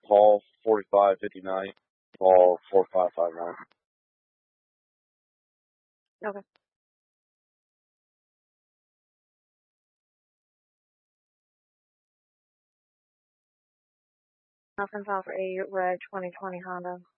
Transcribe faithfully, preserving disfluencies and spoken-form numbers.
Paul forty-five fifty-nine, Paul four five five nine. Okay. Nothing file for a red twenty twenty Honda.